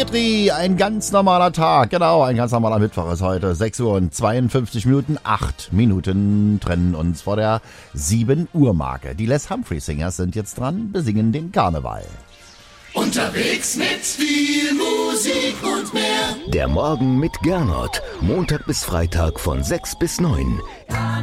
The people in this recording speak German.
Ein ganz normaler Tag, genau, ein ganz normaler Mittwoch ist heute. 6 Uhr und 52 Minuten, 8 Minuten trennen uns vor der 7 Uhr Marke. Die Les Humphrey Singers sind jetzt dran, besingen den Karneval. Unterwegs mit viel Musik und mehr. Der Morgen mit Gernot. Montag bis Freitag von 6 bis 9.